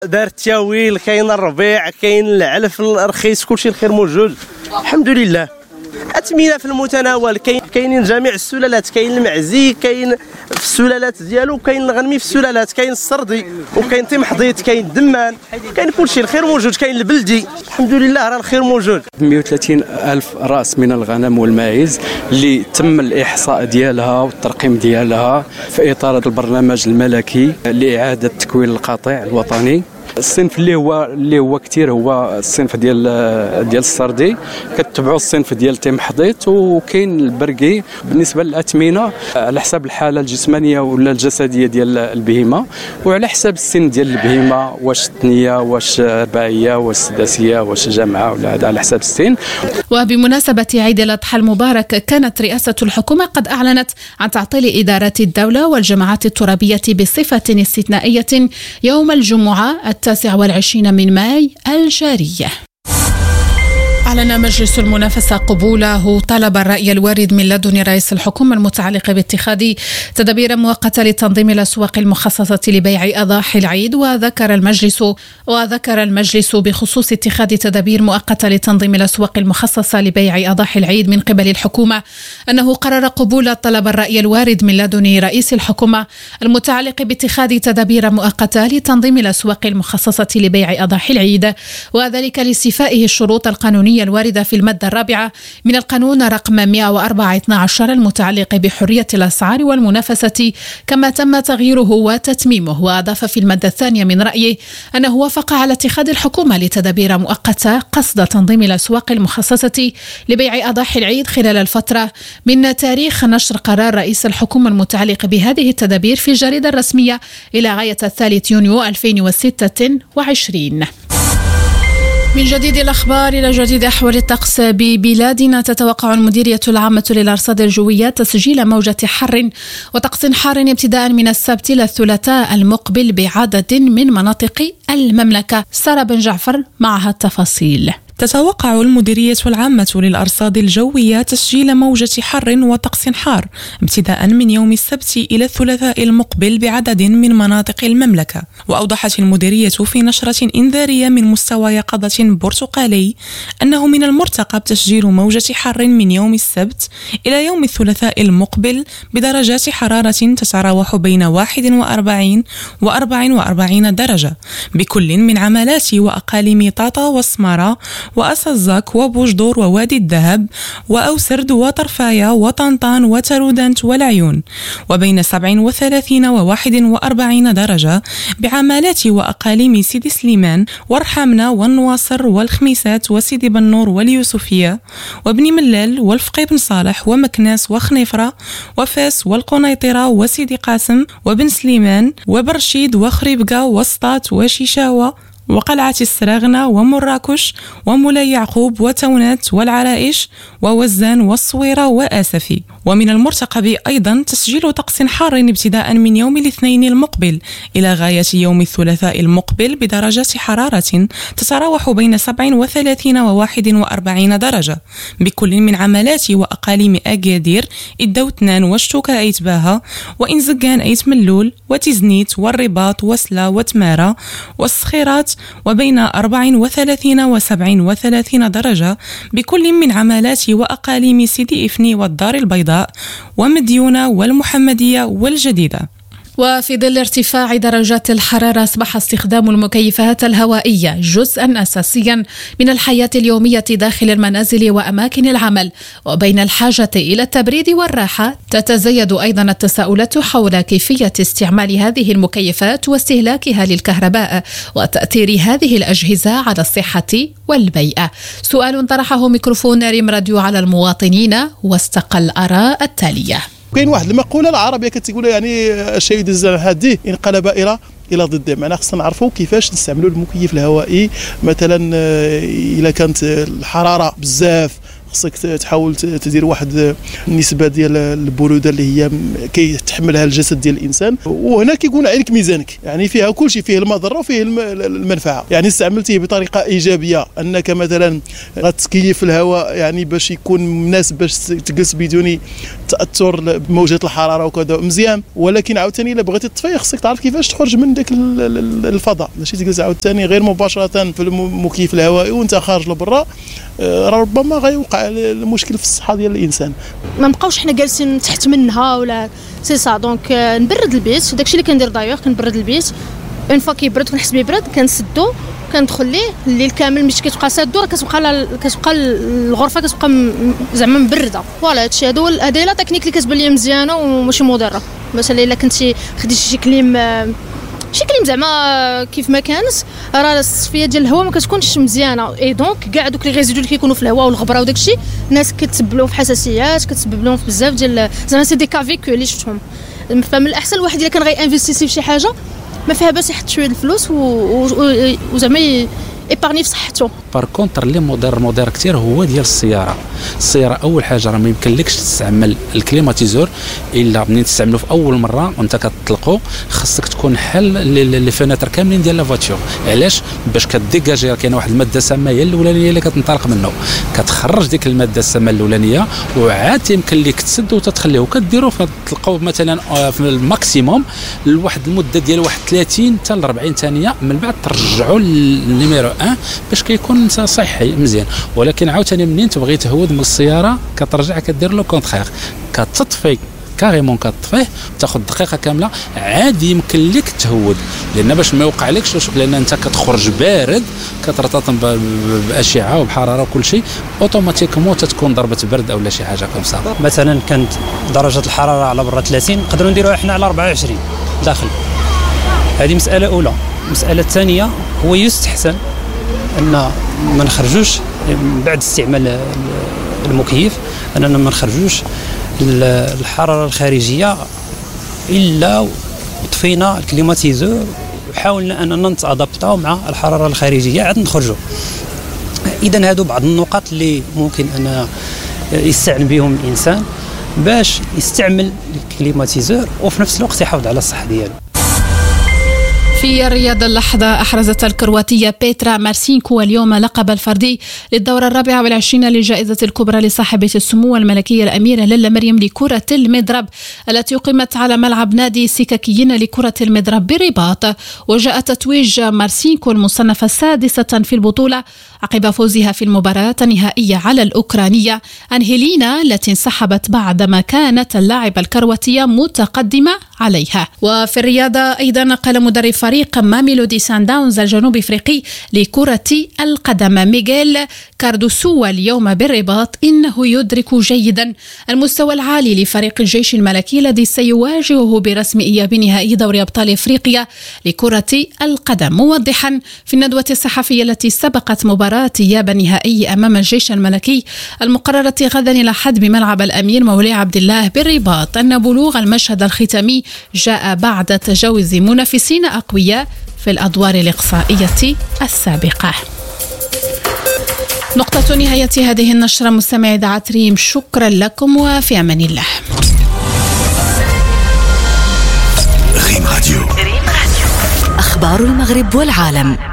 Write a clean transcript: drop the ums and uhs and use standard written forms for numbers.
دار التاويل، كاين الربيع، كاين العلف الرخيص، كلشي الخير موجود الحمد لله. أثمنة في المتناول، كاينين جميع السلالات، كاين المعزي، كاين في السلالات ديالو، كاين الغنمي في السلالات، كاين السردي وكاين طمحضيط، كاين الدمان، كاين كلشي الخير موجود، كاين البلدي الحمد لله راه الخير موجود. 130 ألف رأس من الغنم والماعز اللي تم الإحصاء ديالها والترقيم ديالها في إطار هذا البرنامج الملكي لإعادة تكوين القطيع الوطني. الصنف اللي هو كثير هو الصنف ديال السردي، كتبعوا الصنف ديال تمحضيط، وكاين البرقي. بالنسبه للاثمنه على حسب الحاله الجسمانيه ولا الجسديه ديال البهيمه، وعلى حسب السن ديال البهيمه، واش ثنيه، واش رباعيه، واش سداسيه، واش جامعه، ولا هذا على حسب السن. وبمناسبه عيد الاضحى المبارك، كانت رئاسه الحكومه قد اعلنت عن تعطيل ادارات الدوله والجماعات الترابيه بصفه استثنائيه يوم الجمعه 29 من ماي الجارية. أعلن مجلس المنافسة قبوله طلب الرأي الوارد من لدن رئيس الحكومة المتعلق باتخاذ تدابير مؤقتة لتنظيم الأسواق المخصصة لبيع أضاحي العيد. وذكر المجلس بخصوص اتخاذ تدابير مؤقتة لتنظيم الأسواق المخصصة لبيع أضاحي العيد من قبل الحكومة أنه قرر قبول طلب الرأي الوارد من لدن رئيس الحكومة المتعلق باتخاذ تدابير مؤقتة لتنظيم الأسواق المخصصة لبيع أضاحي العيد، وذلك لاستيفائه الشروط القانونية الواردة في المادة الرابعة من القانون رقم 104/12 المتعلق بحرية الأسعار والمنافسة، كما تم تغييره وتتميمه. وأضاف في المادة الثانية من رأيه أنه وافق على اتخاذ الحكومة لتدابير مؤقتة قصد تنظيم الأسواق المخصصة لبيع أضاحي العيد خلال الفترة من تاريخ نشر قرار رئيس الحكومة المتعلق بهذه التدابير في الجريدة الرسمية إلى غاية 3 يونيو 2026. من جديد الأخبار إلى جديد أحوال الطقس ببلادنا. تتوقع المديرية العامة للأرصاد الجوية تسجيل موجة حر وطقس حار ابتداء من السبت إلى الثلاثاء المقبل بعدد من مناطق المملكة. سارة بن جعفر معها التفاصيل. تتوقع المديرية العامة للأرصاد الجوية تسجيل موجة حر وطقس حار ابتداء من يوم السبت إلى الثلاثاء المقبل بعدد من مناطق المملكة. وأوضحت المديرية في نشرة إنذارية من مستوى يقظة برتقالي أنه من المرتقب تسجيل موجة حر من يوم السبت إلى يوم الثلاثاء المقبل بدرجات حرارة تتراوح بين 41 و 44 درجة بكل من عمالات وأقاليم طاطا وسمارة وأسزاك وبوجدور ووادي الذهب وأوسرد وطرفايا وطنطان وترودانت والعيون، وبين 37 و 41 درجة بعمالات وأقاليم سيدي سليمان ورحامنة والنواصر والخميسات وسيدي بنور واليوسفية وبني ملال والفقي بن صالح ومكناس وخنيفرة وفاس والقنيطرة وسيدي قاسم وبن سليمان وبرشيد وخريبقة وسطات وشيشاوة وقلعة السراغنة ومراكش ومولاي يعقوب وتونات والعرائش ووزان والصويرة وآسفي. ومن المرتقب أيضا تسجيل طقس حار ابتداء من يوم الاثنين المقبل إلى غاية يوم الثلاثاء المقبل بدرجات حرارة تتراوح بين 37 و 41 درجة بكل من عمالات وأقاليم أكادير الدوتنان وشتوكا أيت باها وإنزقان أيت ملول وتزنيت والرباط وسلا وتمارة والسخيرات، وبين 34 و 37 درجة بكل من عمالات وأقاليم سيدي إفني والدار البيضاء ومديونة والمحمدية والجديدة. وفي ظل ارتفاع درجات الحرارة أصبح استخدام المكيفات الهوائية جزءا أساسيا من الحياة اليومية داخل المنازل وأماكن العمل، وبين الحاجة إلى التبريد والراحة تتزايد أيضا التساؤلات حول كيفية استعمال هذه المكيفات واستهلاكها للكهرباء وتأثير هذه الأجهزة على الصحة والبيئة. سؤال طرحه ميكروفون ريم راديو على المواطنين واستقى الآراء التالية. كاين واحد المقوله العربيه كتقول يعني الشيء يدز هذه انقلب الى ضده، معناها خصنا نعرفوا كيفاش نستعملوا المكيف الهوائي. مثلا الا كانت الحراره بزاف خصك تحاول تدير واحد النسبه ديال البروده اللي هي كيتحملها الجسد ديال الانسان، وهنا كيكون عليك ميزانك، يعني فيها كل شيء، فيه المضره وفيه المنفعه. يعني استعملتيه بطريقه ايجابيه انك مثلا غتكيف الهواء يعني باش يكون مناسب باش تجلس بدون التاثر بموجات الحراره وكذا مزيان، ولكن عاوتاني الا بغيتي تطفي خصك تعرف كيفاش تخرج من داك الفضاء، ماشي تجلس عاوتاني غير مباشره في المكيف الهوائي وانت خارج لبرا، ربما غيوقع المشكل في الصحه ديال الانسان. ما نبقاوش حنا جالسين تحت منها ولا سي سا. دونك نبرد البيت، داكشي اللي كندير دايوغ، كنبرد البيت اون فوا كيبرد كنحس بيه برد كنسدو كندخل ليه الليل كامل ملي كتبقى سادو راه كتبقى الغرفه كتبقى زعما مبرده. فوالا هادشي هادي لا تكنيك اللي كتبان لي مزيانه وماشي مضره. مثلا الا كنتي خديتي شي كليم زعما كيف ما كانت، راه التصفيه ديال الهواء ما كتكونش مزيانه، اي دونك كاع دوك لي ريزيدو اللي كيكونوا في الهواء والغبره وداكشي الناس كتسبب لهم في حساسيات، كتسبب لهم في بزاف ديال زعما سي دي كافيكو اللي شفتهم. فمن الاحسن الواحد الا كان غينفيستيسي في شي حاجه ما فيها باس يحط شويه الفلوس وزعما ايبارني في صحته. بار كونتر اللي مضر كثير هو ديال السياره اول حاجه راه ما يمكنلكش تستعمل الكليماتيزور الا منين تستعملو في اول مره وانت كتطلقو، خاصك تكون حل لي فيناتر كاملين ديال لا فواتور. علاش؟ باش كديكاجي كاينه واحد الماده سامه هي الاولانيه اللي كتنطلق منه، كتخرج ديك الماده السامه الاولانيه وعاد يمكن لك تسد وتتخليه وكديروا فتلقاو مثلا في الماكسيموم لواحد المده ديال واحد 30 حتى ل 40 ثانيه، من بعد ترجعوا للنيميرو 1 باش كيكون صحي مزيان. ولكن عاوتاني منين تبغي تهود من السياره كترجع كدير لو كونترير، كتطفي كاريمون كتطفيه تاخذ دقيقه كامله عاد يمكن لك تهود، لان باش ما يوقعلكش لان انت كتخرج بارد كترتطم باشعه وبحراره وكل شيء اوتوماتيكمون تتكون ضربه برد او شي حاجه كمسا. مثلا كانت درجه الحراره على برا 30 نقدروا نديروها احنا على 24 داخل. هذه مساله اولى. المساله الثانيه هو يستحسن ان ما نخرجوش بعد استعمال المكيف، اننا ما نخرجوش الحراره الخارجيه الا طفينا الكليماتيزور وحاولنا اننا نتادابطاو مع الحراره الخارجيه عاد نخرجوا. اذا هادو بعض النقاط اللي ممكن ان يستعن بهم الانسان باش يستعمل الكليماتيزور وفي نفس الوقت يحافظ على الصحه ديالو. في الرياض اللحظة أحرزت الكرواتية بيترا مارسينكو اليوم لقب الفردي للدورة 24 للجائزة الكبرى لصاحبة السمو الملكية الأميرة للا مريم لكرة المضرب التي أقيمت على ملعب نادي سككيين لكرة المضرب بالرباط. وجاء تتويج مارسينكو المصنفة السادسة في البطولة عقب فوزها في المباراة النهائية على الأوكرانية أنهيلينا التي انسحبت بعدما كانت اللاعبة الكرواتية متقدمة عليها. وفي الرياضة أيضا قال مدرب فريق ماميلودي سان داونز الجنوب افريقي لكرة القدم ميغيل كاردوسو اليوم بالرباط انه يدرك جيدا المستوى العالي لفريق الجيش الملكي الذي سيواجهه برسم اياب نهائي دوري ابطال افريقيا لكرة القدم، موضحا في الندوة الصحفية التي سبقت مباراة اياب النهائي امام الجيش الملكي المقررة غدا الى حد بملعب الامير مولاي عبد الله بالرباط ان بلوغ المشهد الختامي جاء بعد تجاوز منافسين أقوياء في الأدوار الإقصائية السابقة. نقطة نهاية هذه النشرة مستمعي إذاعة ريم، شكرا لكم وفي أمان الله. ريم راديو أخبار المغرب والعالم.